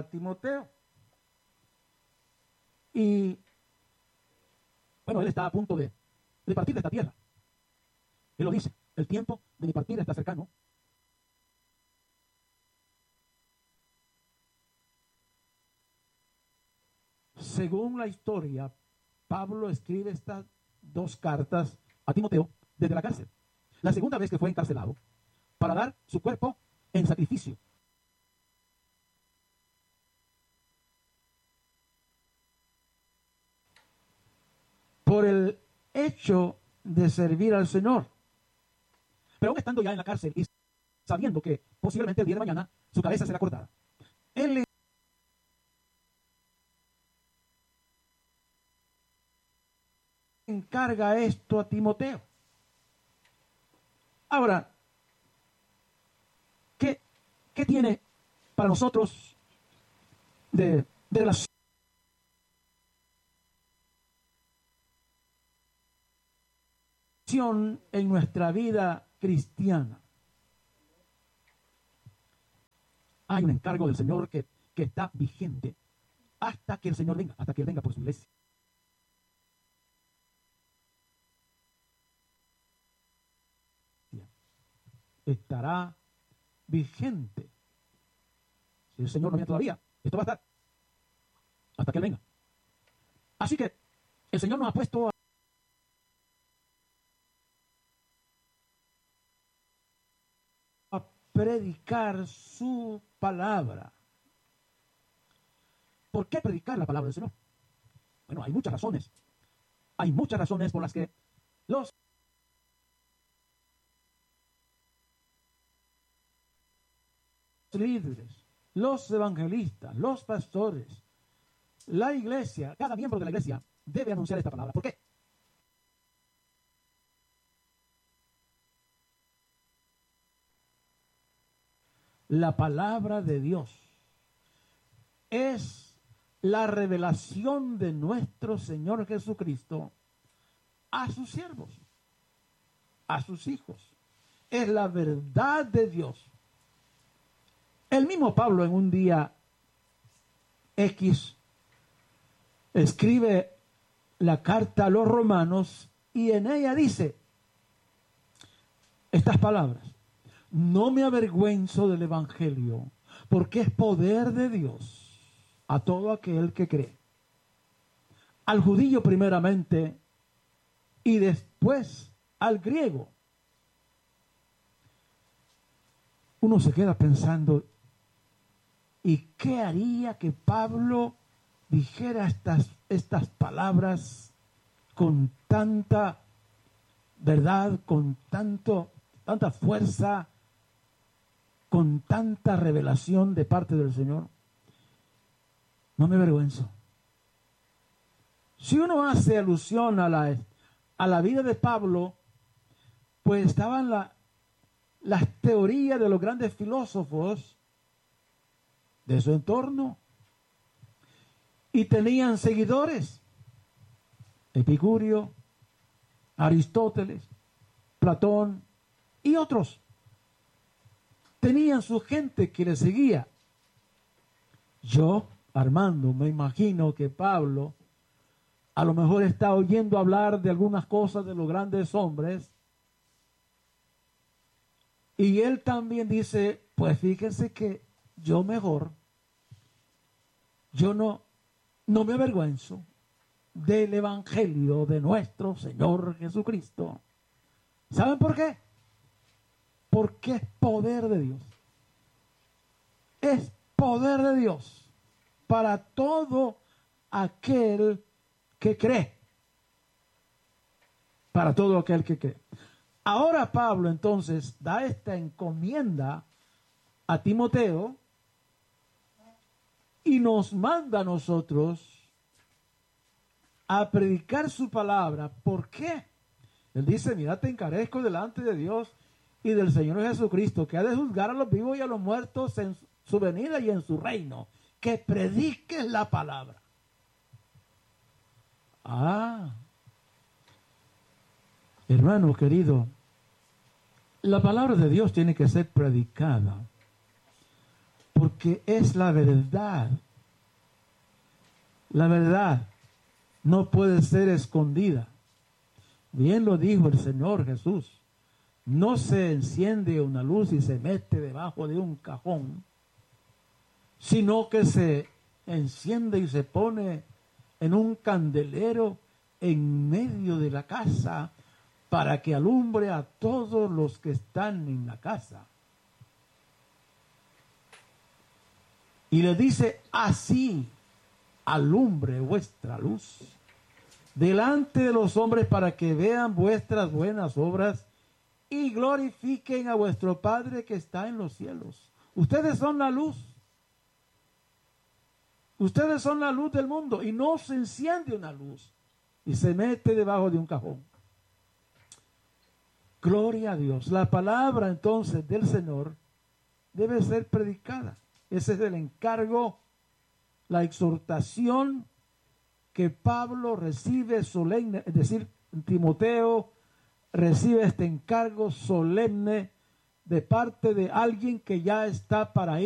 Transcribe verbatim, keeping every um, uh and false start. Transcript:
Timoteo. Y bueno, él está a punto de, de partir de esta tierra. Él lo dice, el tiempo de mi partida está cercano. Según la historia, Pablo escribe estas dos cartas a Timoteo desde la cárcel. La segunda vez que fue encarcelado para dar su cuerpo en sacrificio. Por el hecho de servir al Señor. Pero aún estando ya en la cárcel y sabiendo que posiblemente el día de mañana su cabeza será cortada, él le encarga esto a Timoteo. Ahora, ¿qué, qué tiene para nosotros de, de relación en nuestra vida cristiana? Hay un encargo del Señor que, que está vigente hasta que el Señor venga, hasta que Él venga por su iglesia. Estará vigente. Si el Señor no viene todavía, esto va a estar hasta que Él venga. Así que el Señor nos ha puesto a predicar su palabra. ¿Por qué predicar la palabra del Señor? Bueno, hay muchas razones. Hay muchas razones por las que los líderes, los evangelistas, los pastores, la iglesia, cada miembro de la iglesia debe anunciar esta palabra. ¿Por qué? La palabra de Dios es la revelación de nuestro Señor Jesucristo a sus siervos, a sus hijos. Es la verdad de Dios. El mismo Pablo en un día X escribe la carta a los romanos y en ella dice estas palabras: no me avergüenzo del evangelio, porque es poder de Dios a todo aquel que cree. Al judío primeramente y después al griego. Uno se queda pensando, ¿y qué haría que Pablo dijera estas, estas palabras con tanta verdad, con tanto, tanta fuerza, con tanta revelación de parte del Señor? No me avergüenzo. Si uno hace alusión a la, a la vida de Pablo, pues estaban la, las teorías de los grandes filósofos de su entorno y tenían seguidores: Epicurio, Aristóteles, Platón y otros. Tenían su gente que le seguía. Yo, Armando, me imagino que Pablo a lo mejor está oyendo hablar de algunas cosas de los grandes hombres y él también dice, pues fíjense que yo mejor, yo no, no me avergüenzo del evangelio de nuestro Señor Jesucristo. ¿Saben por qué? Porque es poder de Dios. Es poder de Dios para todo aquel que cree. Para todo aquel que cree. Ahora Pablo entonces da esta encomienda a Timoteo y nos manda a nosotros a predicar su palabra. ¿Por qué? Él dice, mira, te encarezco delante de Dios y del Señor Jesucristo, que ha de juzgar a los vivos y a los muertos en su venida y en su reino, que prediques la palabra. Ah, hermano querido, la palabra de Dios tiene que ser predicada. ¿Por porque es la verdad. La verdad no puede ser escondida. Bien lo dijo el Señor Jesús. No se enciende una luz y se mete debajo de un cajón, sino que se enciende y se pone en un candelero en medio de la casa para que alumbre a todos los que están en la casa. Y le dice, así alumbre vuestra luz delante de los hombres para que vean vuestras buenas obras y glorifiquen a vuestro Padre que está en los cielos. Ustedes son la luz. Ustedes son la luz del mundo y no se enciende una luz y se mete debajo de un cajón. Gloria a Dios. La palabra entonces del Señor debe ser predicada. Ese es el encargo, la exhortación que Pablo recibe solemne, es decir, Timoteo recibe este encargo solemne de parte de alguien que ya está para ir